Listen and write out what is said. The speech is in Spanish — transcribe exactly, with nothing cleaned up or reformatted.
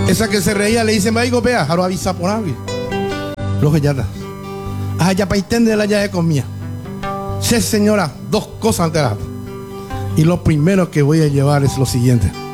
Esa que se reía le dice, me digo, vea, jaro avisa por algo. Lo que ya está. Ah, ya para entender la llave comía. Sí, señora, dos cosas antes de la. Y lo primero que voy a llevar es lo siguiente.